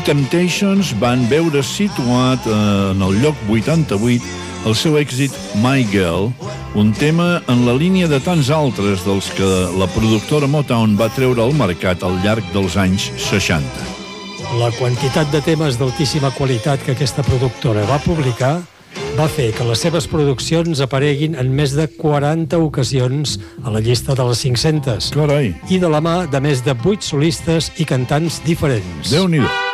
Temptations van veure situat en el lloc 88 el seu èxit My Girl, un tema en la línia de tants altres dels que la productora Motown va treure al mercat al llarg dels anys 60. La quantitat de temes d'altíssima qualitat que aquesta productora va publicar va fer que les seves produccions apareguin en més de 40 ocasions a la llista de les 500. Carai. I de la mà de més de 8 solistes i cantants diferents. Déu-n'hi-do.